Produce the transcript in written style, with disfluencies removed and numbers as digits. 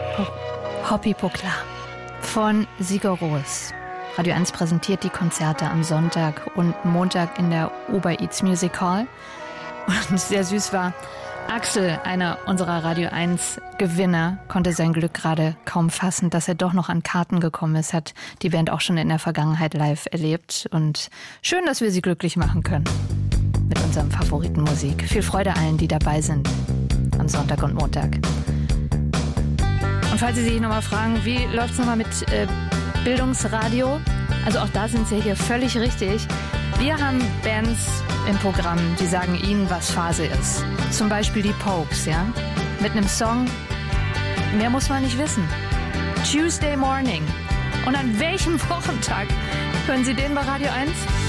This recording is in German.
Hoppipoklar von Sigur Rós. Radio 1 präsentiert die Konzerte am Sonntag und Montag in der Uber Eats Music Hall. Und sehr süß war, Axel, einer unserer Radio 1 Gewinner, konnte sein Glück gerade kaum fassen, dass er doch noch an Karten gekommen ist, hat die Band auch schon in der Vergangenheit live erlebt. Und schön, dass wir sie glücklich machen können mit unserem Favoritenmusik. Viel Freude allen, die dabei sind am Sonntag und Montag. Und falls Sie sich nochmal fragen, wie läuft es nochmal mit Bildungsradio? Also auch da sind Sie hier völlig richtig. Wir haben Bands im Programm, die sagen Ihnen, was Phase ist. Zum Beispiel die Pokes, ja? Mit einem Song, mehr muss man nicht wissen. Tuesday Morning. Und an welchem Wochentag hören Sie den bei Radio 1?